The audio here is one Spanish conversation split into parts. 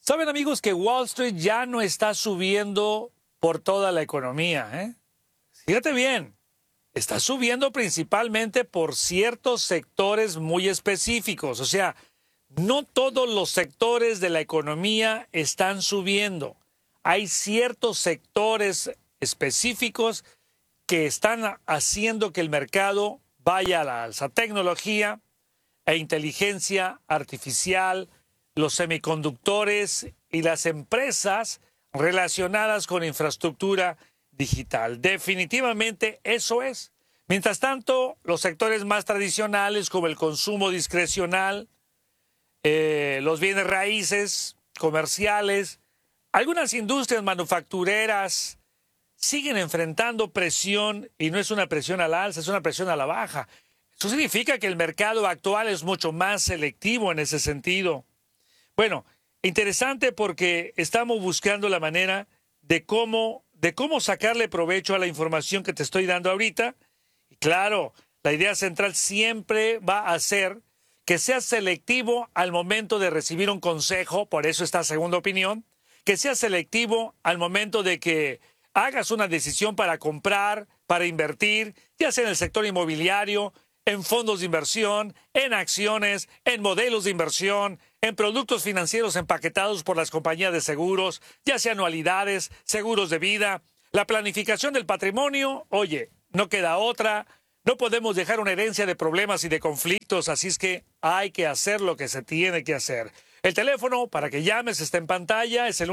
Saben, amigos, que Wall Street ya no está subiendo por toda la economía, ¿eh? Fíjate bien, está subiendo principalmente por ciertos sectores muy específicos. O sea, no todos los sectores de la economía están subiendo. Hay ciertos sectores específicos que están haciendo que el mercado vaya a la alza. Tecnología e inteligencia artificial, los semiconductores y las empresas relacionadas con infraestructura digital. Definitivamente eso es. Mientras tanto, los sectores más tradicionales como el consumo discrecional, los bienes raíces, comerciales, algunas industrias manufactureras siguen enfrentando presión, y no es una presión al alza, es una presión a la baja. Eso significa que el mercado actual es mucho más selectivo en ese sentido. Bueno, interesante porque estamos buscando la manera de cómo sacarle provecho a la información que te estoy dando ahorita. Y claro, la idea central siempre va a ser que seas selectivo al momento de recibir un consejo, por eso esta segunda opinión, que seas selectivo al momento de que hagas una decisión para comprar, para invertir, ya sea en el sector inmobiliario, en fondos de inversión, en acciones, en modelos de inversión, en productos financieros empaquetados por las compañías de seguros, ya sea anualidades, seguros de vida, la planificación del patrimonio. Oye, no queda otra, no podemos dejar una herencia de problemas y de conflictos, así es que hay que hacer lo que se tiene que hacer. El teléfono para que llames está en pantalla, es el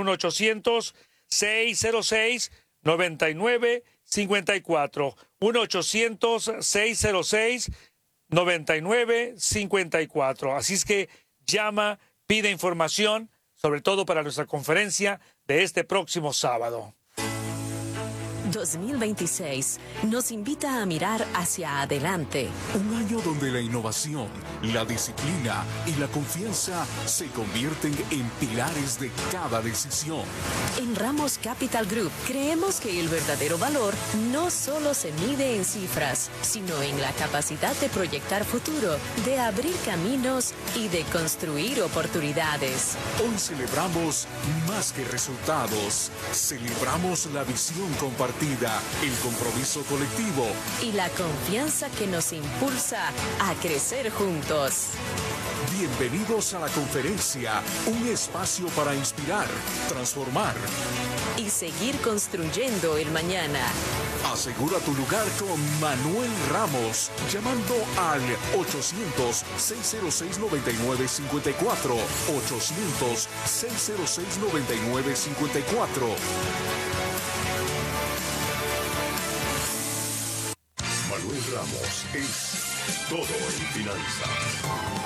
1-800-606-9954. 1-800-606-9954. Así es que llama, pide información, sobre todo para nuestra conferencia de este próximo sábado. 2026 nos invita a mirar hacia adelante. Un año donde la innovación, la disciplina y la confianza se convierten en pilares de cada decisión. En Ramos Capital Group creemos que el verdadero valor no solo se mide en cifras, sino en la capacidad de proyectar futuro, de abrir caminos y de construir oportunidades. Hoy celebramos más que resultados. Celebramos la visión compartida, el compromiso colectivo y la confianza que nos impulsa a crecer juntos. Bienvenidos a la conferencia, un espacio para inspirar, transformar y seguir construyendo el mañana. Asegura tu lugar con Manuel Ramos, llamando al 800-606-9954, 800-606-9954. Manuel Ramos es todo en finanzas.